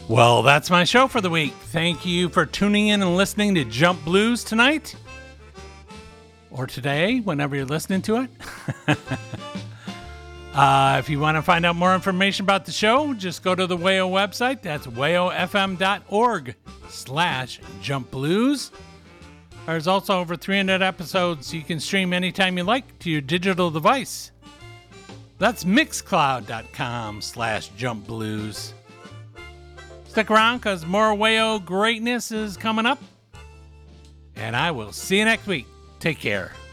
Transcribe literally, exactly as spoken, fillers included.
Well, that's my show for the week. Thank you for tuning in and listening to Jump Blues tonight. Or today, whenever you're listening to it. uh, if you want to find out more information about the show, just go to the W A O website. That's wayofm.org slash jump blues. There's also over three hundred episodes you can stream anytime you like to your digital device. That's mixcloud.com slash jump blues. Stick around because more W A O greatness is coming up. And I will see you next week. Take care.